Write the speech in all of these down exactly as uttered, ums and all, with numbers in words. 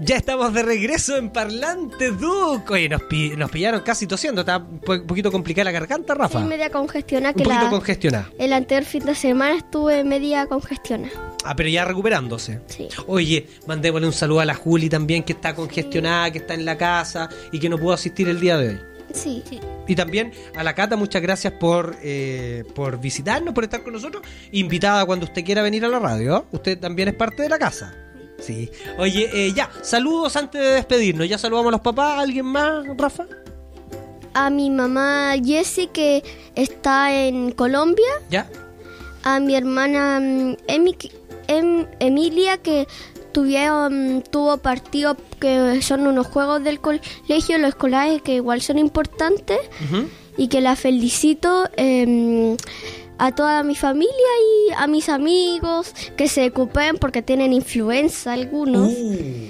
Ya estamos de regreso en Parlante Duc. Oye, nos, pi- nos pillaron casi tosiendo. Está un po- poquito complicada la garganta, Rafa. Estoy media congestionada. Un Que poquito la, congestionada. el anterior fin de semana estuve media congestionada. Ah, pero ya recuperándose. Sí. Oye, mandémosle un saludo a la Juli también, que está congestionada, que está en la casa y que no pudo asistir el día de hoy. Sí. sí. Y también a la Cata, muchas gracias por eh, por visitarnos, por estar con nosotros. Invitada cuando usted quiera venir a la radio, ¿eh? Usted también es parte de la casa. Sí. Oye, eh, ya, saludos antes de despedirnos. ¿Ya saludamos a los papás? ¿Alguien más, Rafa? A mi mamá Jessie, que está en Colombia. ¿Ya? A mi hermana mm, Emi- Em- Emilia, que tuvieron, tuvo partidos que son unos juegos del colegio, los escolares, que igual son importantes. Uh-huh. Y que la felicito eh, a toda mi familia y a mis amigos, que se ocupen porque tienen influenza algunos. Uh,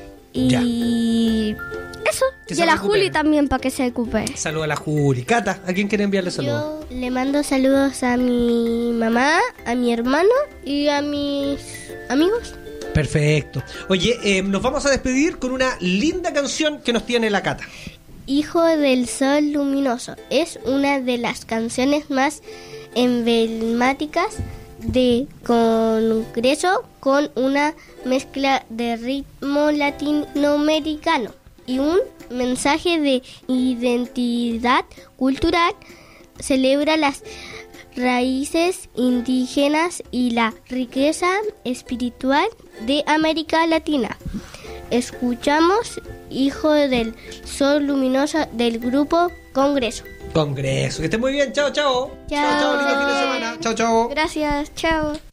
y eso. Que Y se a la recuperen. Juli también para que se ocupe. saludos a la Juli. Cata, ¿a quién quiere enviarle saludos? Yo le mando saludos a mi mamá, a mi hermano y a mis amigos. Perfecto. Oye, eh, nos vamos a despedir con una linda canción que nos tiene la Cata. Hijo del Sol Luminoso es una de las canciones más emblemáticas de Congreso, con una mezcla de ritmo latinoamericano y un mensaje de identidad cultural. Celebra las raíces indígenas y la riqueza espiritual de América Latina. Escuchamos Hijo del Sol Luminoso del grupo Congreso. Congreso. Que esté muy bien. Chao, chao. Chao. Chao, chao. Lindo fin de semana. Chao, chao. Gracias, chao.